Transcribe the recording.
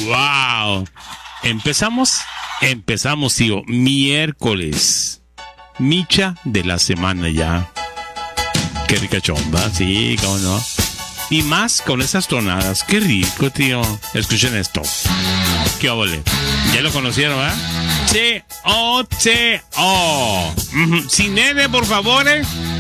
Wow. Empezamos, tío, miércoles. Micha de la semana ya. Qué rica chomba, sí, cómo no. Y más con esas tonadas. Qué rico, tío. Escuchen esto. ¿Qué óvole? ¿Ya lo conocieron, T-O-T-O? Sin N, por favor,